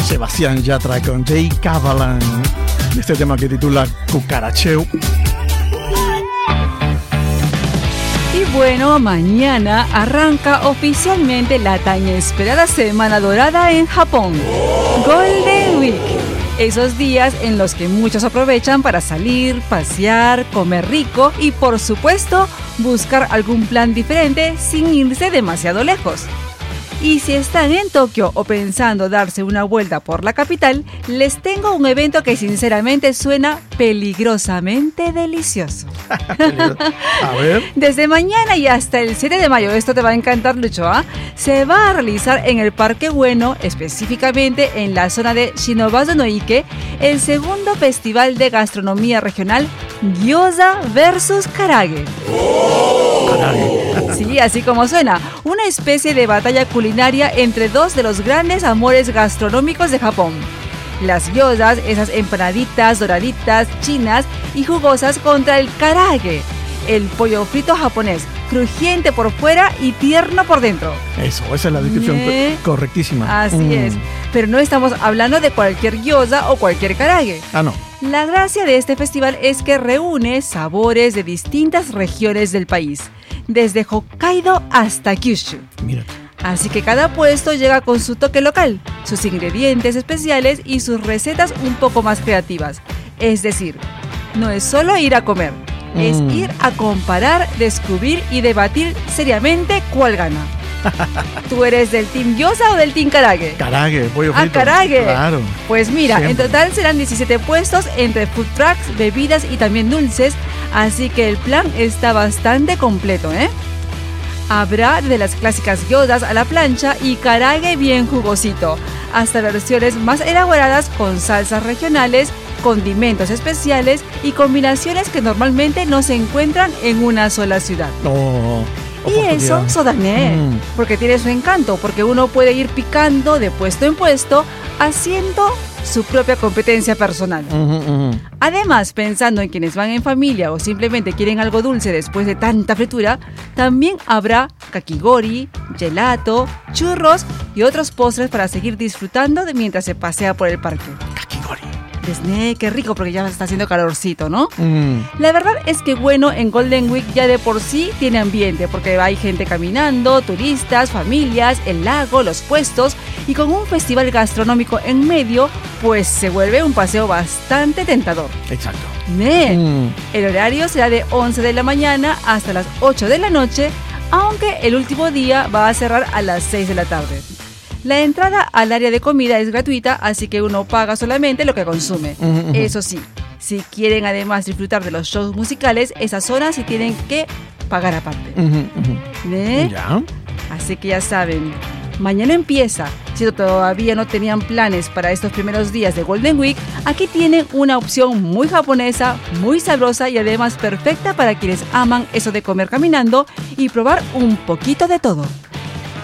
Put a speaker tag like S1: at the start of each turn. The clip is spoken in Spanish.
S1: Sebastián Yatra con Jay Cavalan. Este tema que titula Cucaracheo.
S2: Y bueno, mañana arranca oficialmente la tan esperada Semana Dorada en Japón. Golden Week. Esos días en los que muchos aprovechan para salir, pasear, comer rico y por supuesto buscar algún plan diferente sin irse demasiado lejos. Y si están en Tokio o pensando darse una vuelta por la capital, les tengo un evento que sinceramente suena peligrosamente delicioso.
S1: A ver.
S2: Desde mañana y hasta el 7 de mayo, esto te va a encantar, Lucho, ¿ah? Se va a realizar en el Parque Ueno, específicamente en la zona de Shinobazu no Ike, el segundo festival de gastronomía regional Gyoza vs Karage. Sí, así como suena, una especie de batalla culinaria entre dos de los grandes amores gastronómicos de Japón. Las gyozas, esas empanaditas doraditas, chinas y jugosas contra el karage, el pollo frito japonés, crujiente por fuera y tierno por dentro.
S1: Eso, esa es la descripción correctísima.
S2: Así es, pero no estamos hablando de cualquier gyoza o cualquier karage.
S1: Ah, no.
S2: La gracia de este festival es que reúne sabores de distintas regiones del país, desde Hokkaido hasta Kyushu.
S1: Mira.
S2: Así que cada puesto llega con su toque local, sus ingredientes especiales y sus recetas un poco más creativas. Es decir, no es solo ir a comer, es ir a comparar, descubrir y debatir seriamente cuál gana. ¿Tú eres del team gyoza o del team karage?
S1: Karage, pollo frito.
S2: Karage.
S1: Claro.
S2: Pues mira,
S1: Siempre.
S2: En total serán 17 puestos entre food trucks, bebidas y también dulces, así que el plan está bastante completo, ¿eh? Habrá de las clásicas gyozas a la plancha y karage bien jugosito, hasta versiones más elaboradas con salsas regionales, condimentos especiales y combinaciones que normalmente no se encuentran en una sola ciudad. Y eso, Sodané, porque tiene su encanto, porque uno puede ir picando de puesto en puesto, haciendo su propia competencia personal. Además, pensando en quienes van en familia o simplemente quieren algo dulce después de tanta fritura, también habrá kakigori, gelato, churros y otros postres para seguir disfrutando mientras se pasea por el parque.
S1: Kakigori.
S2: Qué rico, porque ya está haciendo calorcito, ¿no? La verdad es que bueno, en Golden Week ya de por sí tiene ambiente, porque hay gente caminando, turistas, familias, el lago, los puestos, y con un festival gastronómico en medio, pues se vuelve un paseo bastante tentador.
S1: Exacto.
S2: El horario será de 11 de la mañana hasta las 8 de la noche, aunque el último día va a cerrar a las 6 de la tarde. La entrada al área de comida es gratuita, así que uno paga solamente lo que consume. Eso sí, si quieren además disfrutar de los shows musicales, esa zona sí tienen que pagar aparte.
S1: Ya.
S2: Así que ya saben, mañana empieza. Si todavía no tenían planes para estos primeros días de Golden Week, aquí tienen una opción muy japonesa, muy sabrosa y además perfecta para quienes aman eso de comer caminando y probar un poquito de todo.